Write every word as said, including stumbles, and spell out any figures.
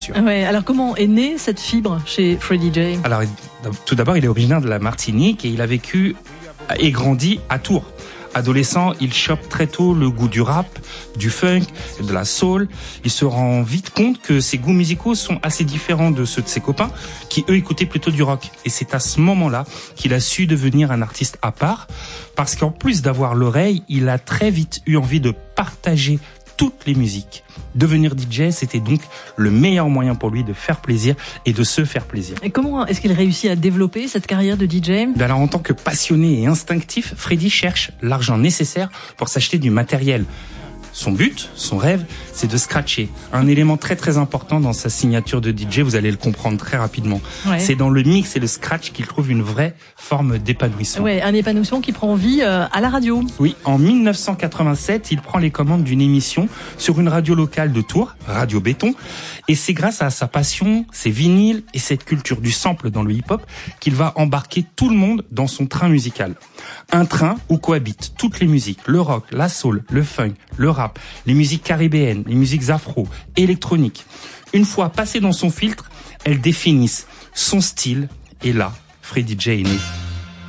Ouais, alors comment est née cette fibre chez Freddie J? Alors, tout d'abord, il est originaire de la Martinique et il a vécu et grandi à Tours. Adolescent, il chope très tôt le goût du rap, du funk, de la soul. Il se rend vite compte que ses goûts musicaux sont assez différents de ceux de ses copains, qui eux écoutaient plutôt du rock. Et c'est à ce moment-là qu'il a su devenir un artiste à part, parce qu'en plus d'avoir l'oreille, il a très vite eu envie de partager toutes les musiques. Devenir D J, c'était donc le meilleur moyen pour lui de faire plaisir et de se faire plaisir. Et comment est-ce qu'il réussit à développer cette carrière de D J? Alors, en tant que passionné et instinctif, Freddie cherche l'argent nécessaire pour s'acheter du matériel. Son but, son rêve, c'est de scratcher. Un élément très très important dans sa signature de D J, vous allez le comprendre très rapidement. Ouais. C'est dans le mix et le scratch qu'il trouve une vraie forme d'épanouissement. Ouais, un épanouissement qui prend vie euh, à la radio. Oui, en mille neuf cent quatre-vingt-sept, il prend les commandes d'une émission sur une radio locale de Tours, Radio Béton. Et c'est grâce à sa passion, ses vinyles et cette culture du sample dans le hip-hop qu'il va embarquer tout le monde dans son train musical. Un train où cohabitent toutes les musiques, le rock, la soul, le funk, le rap, les musiques caribéennes, les musiques afro, électroniques. Une fois passées dans son filtre, elles définissent son style et là, Freddie J est né.